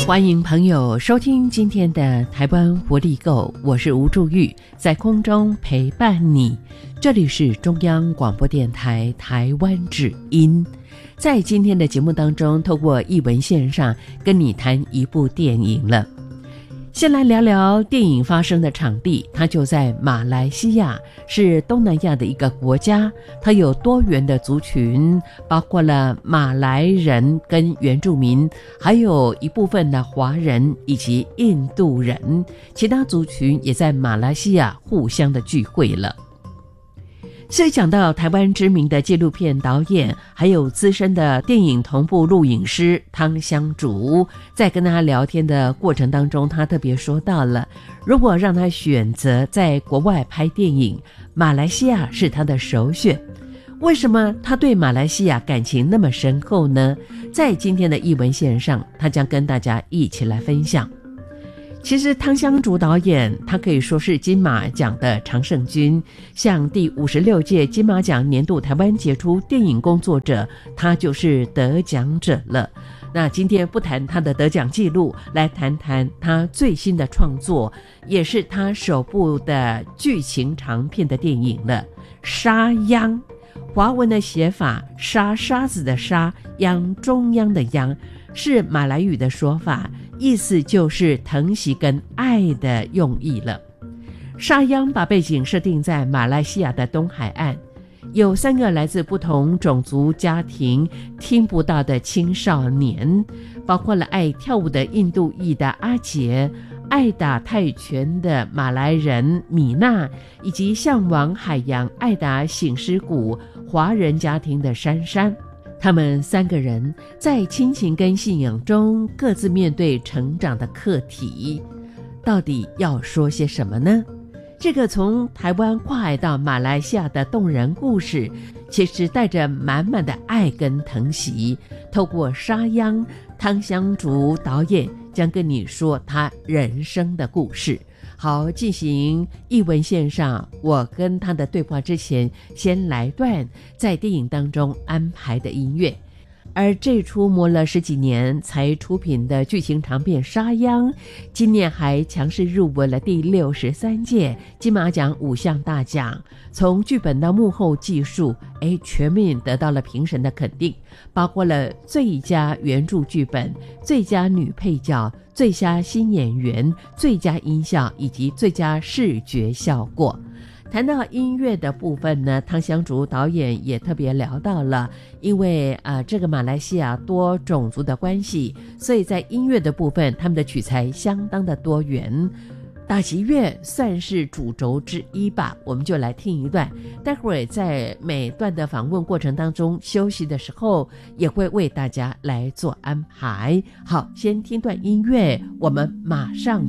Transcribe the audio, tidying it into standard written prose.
欢迎朋友收听今天的台湾活力购，我是吴祝玉，在空中陪伴你。这里是中央广播电台台湾之音。在今天的节目当中，透过艺文线上跟你谈一部电影了。先来聊聊电影发生的场地，它就在马来西亚，是东南亚的一个国家。它有多元的族群，包括了马来人跟原住民，还有一部分的华人以及印度人，其他族群也在马来西亚互相的聚会了。所以讲到台湾知名的纪录片导演，还有资深的电影同步录影师汤香竹，在跟他聊天的过程当中，他特别说到了，如果让他选择在国外拍电影，马来西亚是他的首选。为什么他对马来西亚感情那么深厚呢？在今天的艺文线上，他将跟大家一起来分享。其实汤香竹导演他可以说是金马奖的常胜军，像第56届金马奖年度台湾杰出电影工作者，他就是得奖者了。那今天不谈他的得奖记录，来谈谈他最新的创作，也是他首部的剧情长片的电影了，沙央。华文的写法，沙子的沙，央中央的央，是马来语的说法，意思就是疼惜跟爱的用意了。沙央把背景设定在马来西亚的东海岸，有3个来自不同种族家庭听不到的青少年，包括了爱跳舞的印度裔的阿杰，爱打泰拳的马来人米娜，以及向往海洋爱打醒狮鼓华人家庭的珊珊。他们3个人在亲情跟信仰中各自面对成长的课题，到底要说些什么呢？这个从台湾跨海到马来西亚的动人故事，其实带着满满的爱跟疼惜。透过沙央，汤香竹导演将跟你说他人生的故事。好，进行艺文线上我跟他的对话之前，先来段在电影当中安排的音乐。而这出磨了10几年才出品的剧情长片《沙央》，今年还强势入围了第63届金马奖5项大奖，从剧本到幕后技术，全面得到了评审的肯定，包括了最佳原著剧本、最佳女配角、最佳新演员、最佳音效以及最佳视觉效果。谈到音乐的部分呢，汤香竹导演也特别聊到了，因为这个马来西亚多种族的关系，所以在音乐的部分，他们的取材相当的多元。打击乐算是主轴之一吧，我们就来听一段，待会儿在每段的访问过程当中休息的时候，也会为大家来做安排。好，先听段音乐，我们马上